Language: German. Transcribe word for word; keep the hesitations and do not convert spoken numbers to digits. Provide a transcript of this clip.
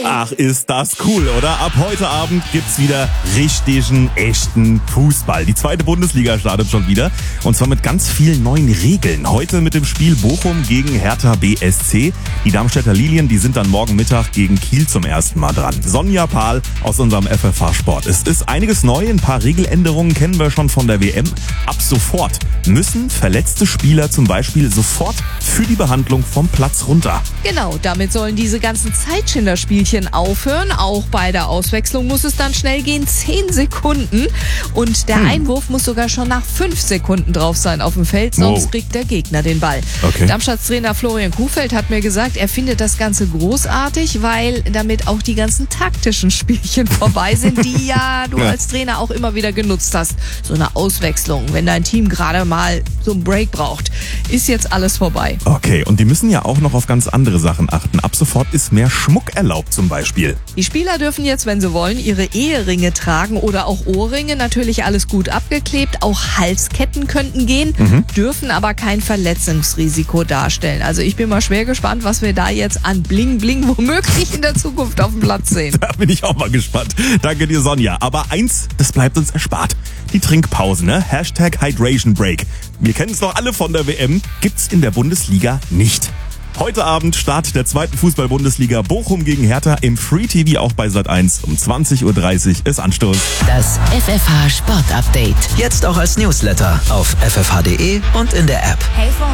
Ach, ist das cool, oder? Ab heute Abend gibt's wieder richtigen, echten Fußball. Die zweite Bundesliga startet schon wieder. Und zwar mit ganz vielen neuen Regeln. Heute mit dem Spiel Bochum gegen Hertha B S C. Die Darmstädter Lilien, die sind dann morgen Mittag gegen Kiel zum ersten Mal dran. Sonja Pahl aus unserem F F H Sport. Es ist einiges neu. Ein paar Regeländerungen kennen wir schon von der W M. Ab sofort müssen verletzte Spieler zum Beispiel sofort für die Behandlung vom Platz runter. Genau, damit sollen diese ganzen Zeitschinderspielchen aufhören. Auch bei der Auswechslung muss es dann schnell gehen. Zehn Sekunden. Und der hm. Einwurf muss sogar schon nach fünf Sekunden drauf sein auf dem Feld, sonst wow. kriegt der Gegner den Ball. Okay. Darmstadts Trainer Florian Kuhfeld hat mir gesagt, er findet das Ganze großartig, weil damit auch die ganzen taktischen Spielchen vorbei sind, die ja du ja. als Trainer auch immer wieder genutzt hast. So eine Auswechslung, wenn dein Team gerade mal so einen Break braucht, ist jetzt alles vorbei. Okay, und die müssen ja auch noch auf ganz andere Sachen achten. Ab sofort ist mehr Schmuck erlaubt zum Beispiel. Die Spieler dürfen jetzt, wenn sie wollen, ihre Eheringe tragen oder auch Ohrringe. Natürlich alles gut abgeklebt. Auch Halsketten könnten gehen, mhm. dürfen aber kein Verletzungsrisiko darstellen. Also ich bin mal schwer gespannt, was wir da jetzt an Bling Bling womöglich in der Zukunft auf dem Platz sehen. Da bin ich auch mal gespannt. Danke dir, Sonja. Aber eins, das bleibt uns erspart. Die Trinkpause, ne? Hashtag Hydration Break. Wir kennen es doch alle von der W M. Gibt's in der Bundesliga nicht. Heute Abend Start der zweiten Fußball-Bundesliga. Bochum gegen Hertha im Free-T V auch bei Sat eins. Um zwanzig Uhr dreißig ist Anstoß. Das F F H Sport Update. Jetzt auch als Newsletter auf f f h punkt d e und in der App. Hey,